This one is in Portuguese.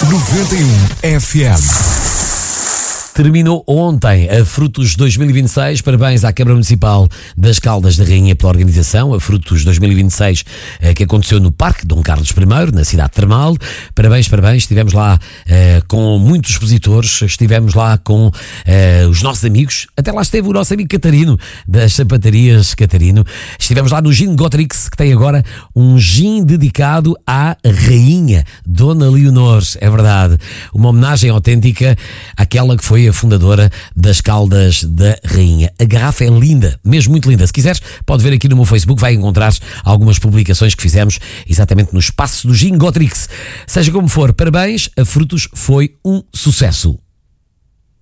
91 FM. Terminou ontem a Frutos 2026. Parabéns à Câmara Municipal das Caldas da Rainha pela organização. A Frutos 2026 que aconteceu no Parque Dom Carlos I, na cidade termal. Parabéns. Estivemos lá com muitos expositores. Estivemos lá com os nossos amigos. Até lá esteve o nosso amigo Catarino, das sapatarias Catarino. Estivemos lá no Gin Gotrix, que tem agora um gin dedicado à Rainha Dona Leonor. É verdade. Uma homenagem autêntica àquela que foi a fundadora das Caldas da Rainha. A garrafa é linda, mesmo muito linda. Se quiseres, pode ver aqui no meu Facebook, vai encontrar algumas publicações que fizemos exatamente no espaço do Gin Gotrix. Seja como for, parabéns, a Frutos foi um sucesso.